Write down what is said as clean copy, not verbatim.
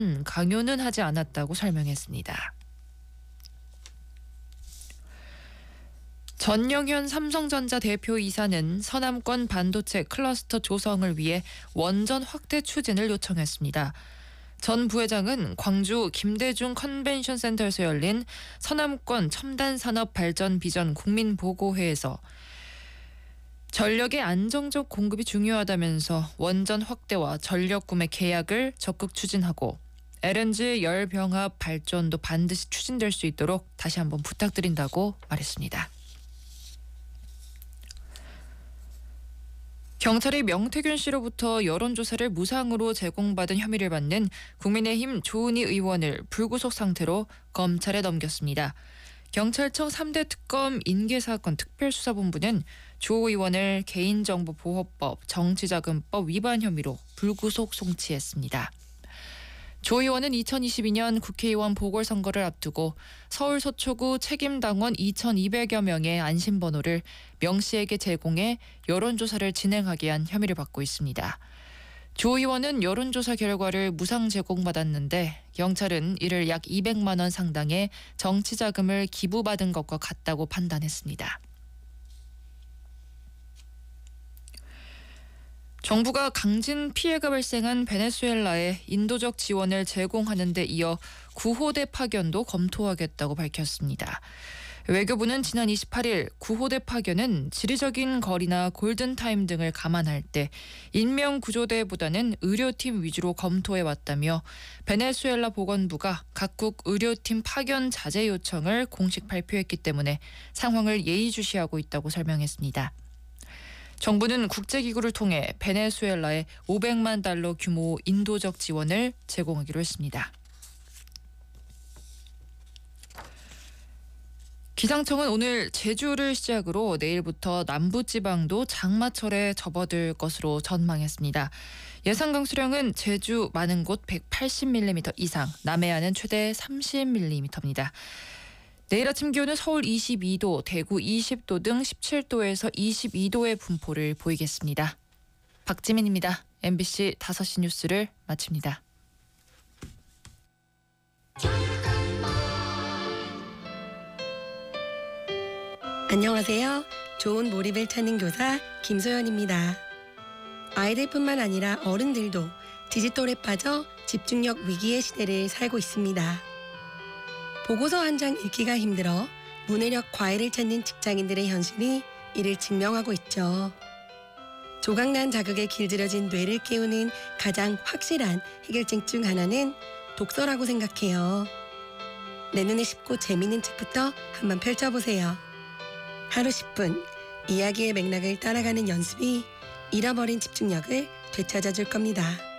강요는 하지 않았다고 설명했습니다. 전영현 삼성전자 대표이사는 서남권 반도체 클러스터 조성을 위해 원전 확대 추진을 요청했습니다. 전 부회장은 광주 김대중 컨벤션센터에서 열린 서남권 첨단산업 발전 비전 국민보고회에서 전력의 안정적 공급이 중요하다면서 원전 확대와 전력 구매 계약을 적극 추진하고 LNG 열병합 발전도 반드시 추진될 수 있도록 다시 한번 부탁드린다고 말했습니다. 경찰이 명태균 씨로부터 여론조사를 무상으로 제공받은 혐의를 받는 국민의힘 조은희 의원을 불구속 상태로 검찰에 넘겼습니다. 경찰청 3대 특검 인계사건 특별수사본부는 조 의원을 개인정보보호법, 정치자금법 위반 혐의로 불구속 송치했습니다. 조 의원은 2022년 국회의원 보궐선거를 앞두고 서울 서초구 책임당원 2,200여 명의 안심번호를 명 씨에게 제공해 여론조사를 진행하게 한 혐의를 받고 있습니다. 조 의원은 여론조사 결과를 무상 제공받았는데 경찰은 이를 약 200만 원 상당의 정치자금을 기부받은 것과 같다고 판단했습니다. 정부가 강진 피해가 발생한 베네수엘라에 인도적 지원을 제공하는 데 이어 구호대 파견도 검토하겠다고 밝혔습니다. 외교부는 지난 28일 구호대 파견은 지리적인 거리나 골든타임 등을 감안할 때 인명구조대보다는 의료팀 위주로 검토해왔다며 베네수엘라 보건부가 각국 의료팀 파견 자제 요청을 공식 발표했기 때문에 상황을 예의주시하고 있다고 설명했습니다. 정부는 국제기구를 통해 베네수엘라에 500만 달러 규모 인도적 지원을 제공하기로 했습니다. 기상청은 오늘 제주를 시작으로 내일부터 남부지방도 장마철에 접어들 것으로 전망했습니다. 예상 강수량은 제주 많은 곳 180mm 이상, 남해안은 최대 30mm입니다. 내일 아침 기온은 서울 22도, 대구 20도 등 17도에서 22도의 분포를 보이겠습니다. 박지민입니다. MBC 5시 뉴스를 마칩니다. 안녕하세요. 좋은 몰입을 찾는 교사 김소연입니다. 아이들뿐만 아니라 어른들도 디지털에 빠져 집중력 위기의 시대를 살고 있습니다. 보고서 한 장 읽기가 힘들어 문해력 과외를 찾는 직장인들의 현실이 이를 증명하고 있죠. 조각난 자극에 길들여진 뇌를 깨우는 가장 확실한 해결책 중 하나는 독서라고 생각해요. 내 눈에 쉽고 재미있는 책부터 한번 펼쳐보세요. 하루 10분 이야기의 맥락을 따라가는 연습이 잃어버린 집중력을 되찾아줄 겁니다.